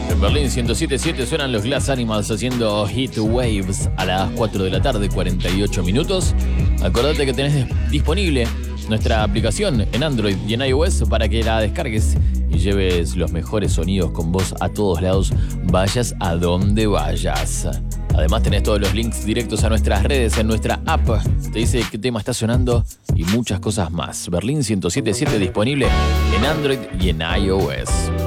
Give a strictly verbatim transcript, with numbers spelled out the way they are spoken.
En Berlín ciento siete punto siete suenan los Glass Animals haciendo Heat Waves a las cuatro de la tarde, cuarenta y ocho minutos. Acordate que tenés disponible nuestra aplicación en Android y en iOS para que la descargues y lleves los mejores sonidos con vos a todos lados, vayas a donde vayas. Además tenés todos los links directos a nuestras redes en nuestra app. Te dice qué tema está sonando y muchas cosas más. Berlín ciento siete punto siete disponible en Android y en iOS.